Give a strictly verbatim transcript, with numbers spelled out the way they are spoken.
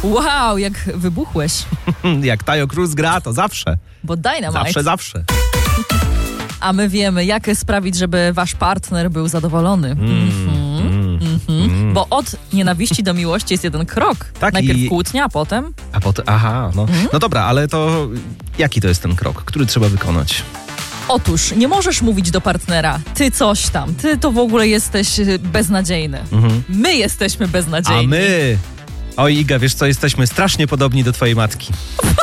Wow, jak wybuchłeś. Jak Taio Cruz gra, to zawsze. Bo Dynamite. Zawsze, zawsze. A my wiemy, jak sprawić, żeby wasz partner był zadowolony. Mm, Mhm. mm, Mhm. mm. Bo od nienawiści do miłości jest jeden krok. Tak, Najpierw i- kłótnia, a potem... A potem, aha, no. Mhm. No dobra, ale to jaki to jest ten krok, który trzeba wykonać? Otóż nie możesz mówić do partnera, ty coś tam, ty to w ogóle jesteś y, beznadziejny. Mhm. My jesteśmy beznadziejni. A my... Oj, Iga, wiesz co, jesteśmy strasznie podobni do twojej matki.